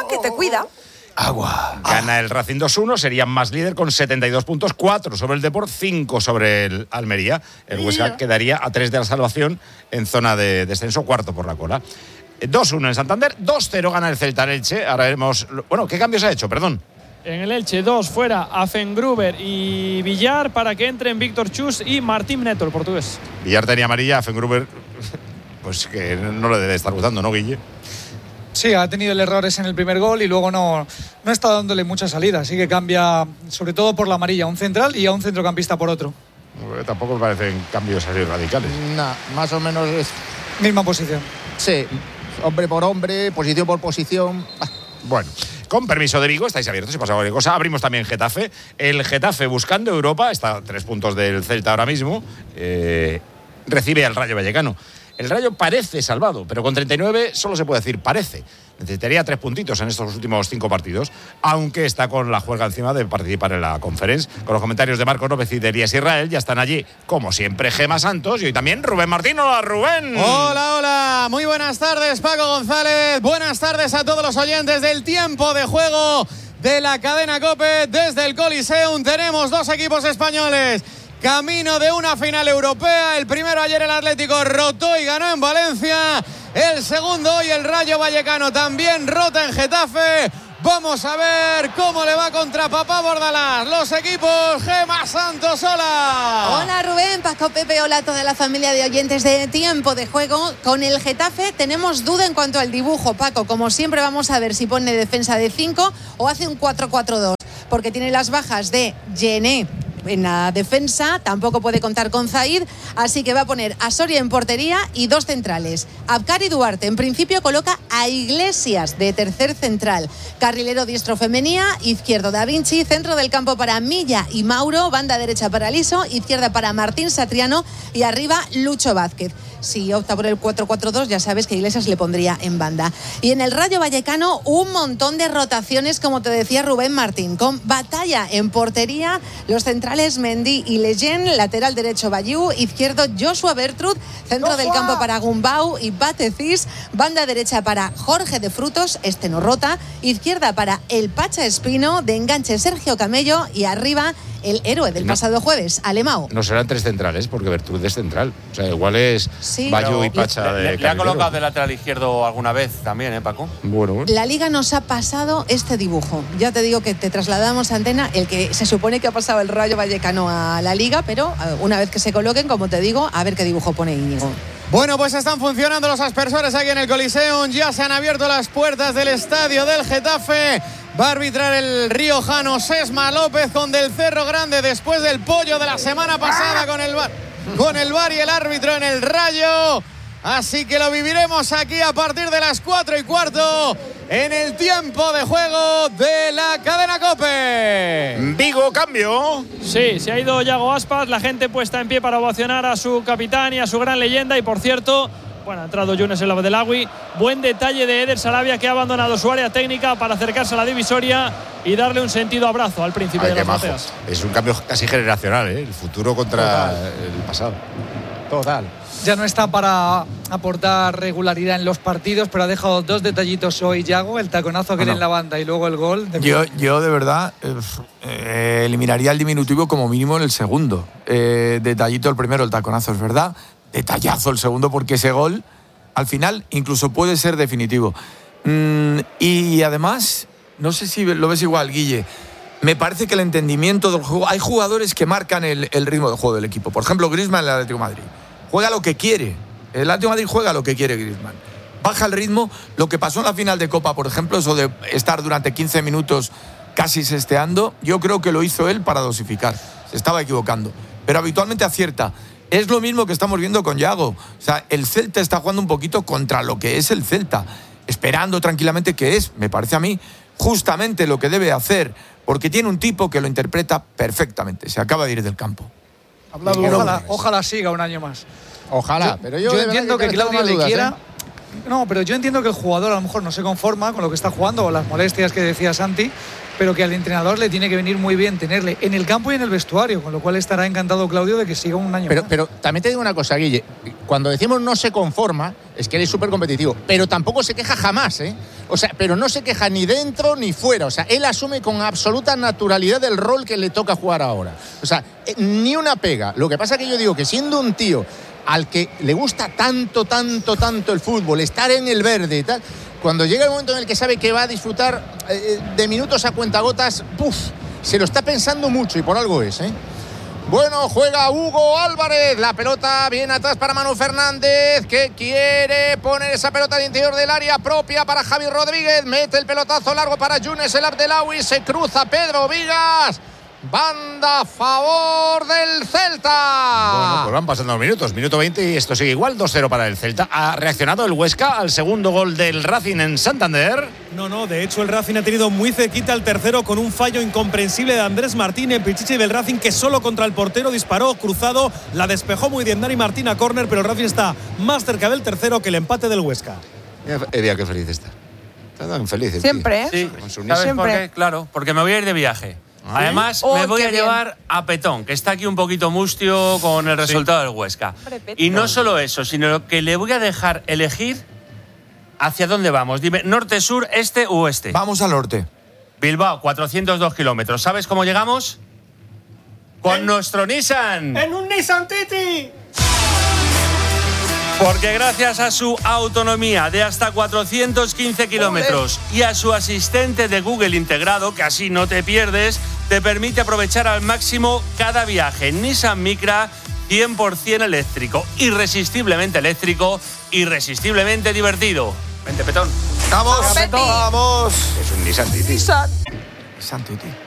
que te cuida. Agua. Gana el Racing 2-1, sería más líder con 72 puntos, 4 sobre el Depor, 5 sobre el Almería. El Huesca quedaría a 3 de la salvación en zona de descenso, cuarto por la cola. 2-1 en Santander, 2-0 gana el Celta en Elche. Ahora veremos. Bueno, ¿qué cambios ha hecho? Perdón. En el Elche, 2 fuera Afengruber y Villar para que entren Víctor Chus y Martín Neto, el portugués. Villar tenía amarilla, Afengruber, pues que no le debe estar gustando, ¿no, Guille? Sí, ha tenido el errores en el primer gol y luego no está dándole mucha salida. Así que cambia, sobre todo por la amarilla, a un central y a un centrocampista por otro. Tampoco me parecen cambios así radicales. No, más o menos es... Misma posición. Sí, hombre por hombre, posición por posición. Bueno, con permiso de Vigo, estáis abiertos, si pasa cualquier cosa. Abrimos también Getafe. El Getafe, buscando Europa, está a 3 puntos del Celta ahora mismo, recibe al Rayo Vallecano. El Rayo parece salvado, pero con 39 solo se puede decir parece. Necesitaría 3 puntitos en estos últimos 5 partidos, aunque está con la juerga encima de participar en la Conference. Con los comentarios de Marco López y de Elías Israel, ya están allí, como siempre, Gemma Santos y hoy también Rubén Martín. Hola, Rubén. Hola, hola. Muy buenas tardes, Paco González. Buenas tardes a todos los oyentes del tiempo de juego de la cadena COPE. Desde el Coliseum tenemos 2 equipos españoles camino de una final europea. El primero ayer el Atlético rotó y ganó en Valencia. El segundo hoy el Rayo Vallecano también rota en Getafe. Vamos a ver cómo le va contra Papá Bordalás. Los equipos. Gemma Santos, hola. Hola Rubén, Paco, Pepe, hola a toda la familia de oyentes de Tiempo de Juego. Con el Getafe tenemos duda en cuanto al dibujo, Paco. Como siempre vamos a ver si pone defensa de 5 o hace un 4-4-2. Porque tiene las bajas de Gené en la defensa, tampoco puede contar con Zaid, así que va a poner a Soria en portería y 2 centrales. Abkar y Duarte, en principio coloca a Iglesias de tercer central, carrilero diestro Femenía, izquierdo Da Vinci, centro del campo para Milla y Mauro, banda derecha para Liso, izquierda para Martín Satriano y arriba Lucho Vázquez. Si opta por el 4-4-2, ya sabes que Iglesias le pondría en banda. Y en el Rayo Vallecano, un montón de rotaciones, como te decía Rubén Martín, con Batalla en portería, los centrales Mendy y Leyen, lateral derecho Bayú, izquierdo Joshua Bertrud, centro del campo para Gumbau y Batecis, banda derecha para Jorge de Frutos, este no rota, izquierda para el Pacha Espino, de enganche Sergio Camello y arriba el héroe del pasado jueves, Alemão. No serán 3 centrales, porque Bertrud es central. O sea, igual es Bayú y Pacha de ¿Le ha colocado de lateral izquierdo alguna vez también, Paco? Bueno. La Liga nos ha pasado este dibujo. Ya te digo que te trasladamos a antena el que se supone que ha pasado el Rayo Vallecano a la Liga, pero una vez que se coloquen, como te digo, a ver qué dibujo pone Íñigo. Bueno, pues están funcionando los aspersores aquí en el Coliseum. Ya se han abierto las puertas del estadio del Getafe. Va a arbitrar el riojano Sesma López con Del Cerro Grande después del pollo de la semana pasada con el VAR y el árbitro en el Rayo. Así que lo viviremos aquí a partir de las 4:15 en el tiempo de juego de la cadena COPE. Vigo, cambio. Sí, se ha ido Yago Aspas, la gente puesta en pie para ovacionar a su capitán y a su gran leyenda. Y por cierto, bueno, ha entrado Younes El Abdelagui. Buen detalle de Eder Sarabia, que ha abandonado su área técnica para acercarse a la divisoria y darle un sentido abrazo al príncipe de las Mateas. Es un cambio casi generacional, ¿eh? El futuro contra el pasado. Total. Ya no está para aportar regularidad en los partidos, pero ha dejado 2 detallitos hoy Yago, el taconazo que en la banda y luego el gol. Yo de verdad eliminaría el diminutivo como mínimo en el segundo. Detallito el primero, el taconazo, es verdad. Detallazo el segundo, porque ese gol al final incluso puede ser definitivo. Y además, no sé si lo ves igual, Guille, me parece que el entendimiento del juego, hay jugadores que marcan el ritmo del juego del equipo. Por ejemplo, Griezmann en el Atlético de Madrid juega lo que quiere. El Atlético de Madrid juega lo que quiere Griezmann. Baja el ritmo. Lo que pasó en la final de Copa, por ejemplo, eso de estar durante 15 minutos casi sesteando, yo creo que lo hizo él para dosificar. Se estaba equivocando, pero habitualmente acierta. Es lo mismo que estamos viendo con Yago. O sea, el Celta está jugando un poquito contra lo que es el Celta, esperando tranquilamente que es, me parece a mí, justamente lo que debe hacer, porque tiene un tipo que lo interpreta perfectamente. Se acaba de ir del campo. Ojalá siga un año más. Ojalá, pero yo entiendo que Claudio le quiera. No, pero yo entiendo que el jugador a lo mejor no se conforma con lo que está jugando o las molestias que decía Santi, pero que al entrenador le tiene que venir muy bien tenerle en el campo y en el vestuario, con lo cual estará encantado Claudio de que siga un año más. Pero también te digo una cosa, Guille, cuando decimos no se conforma, es que él es súper competitivo, pero tampoco se queja jamás, ¿eh? O sea, pero no se queja ni dentro ni fuera. O sea, él asume con absoluta naturalidad el rol que le toca jugar ahora. O sea, ni una pega. Lo que pasa es que yo digo que siendo un tío al que le gusta tanto el fútbol, estar en el verde y tal, cuando llega el momento en el que sabe que va a disfrutar de minutos a cuentagotas, se lo está pensando mucho y por algo es, ¿eh? Bueno, juega Hugo Álvarez. La pelota viene atrás para Manu Fernández, que quiere poner esa pelota al interior del área propia para Javi Rodríguez. Mete el pelotazo largo para Younes El Abdellaoui. Se cruza Pedro Vigas. Banda a favor del Celta. Bueno, pues van pasando los minutos. Minuto 20 y esto sigue igual. 2-0 para el Celta. ¿Ha reaccionado el Huesca al segundo gol del Racing en Santander? No, de hecho el Racing ha tenido muy cerquita el tercero con un fallo incomprensible de Andrés Martínez, Pichichi del Racing, que solo contra el portero disparó cruzado, la despejó muy bien Dani Martín a córner, pero el Racing está más cerca del tercero que el empate del Huesca. Mira qué feliz está. Está tan feliz. Siempre, ¿eh? Sí, Con su ¿sabes Nissan. por qué? Claro, porque me voy a ir de viaje. Además, me voy a llevar a Petón, que está aquí un poquito mustio con el resultado del Huesca. Y no solo eso, sino que le voy a dejar elegir hacia dónde vamos. Dime, norte, sur, este u oeste. Vamos al norte. Bilbao, 402 kilómetros. ¿Sabes cómo llegamos? Con nuestro Nissan. ¡En un Nissan Titi! Porque gracias a su autonomía de hasta 415 kilómetros y a su asistente de Google integrado, que así no te pierdes, te permite aprovechar al máximo cada viaje. Nissan Micra 100% eléctrico, irresistiblemente divertido. Vente, Petón. ¡Vamos! Petón. ¡Vamos! Es un Nissan Titi. Nissan. Nissan Titi.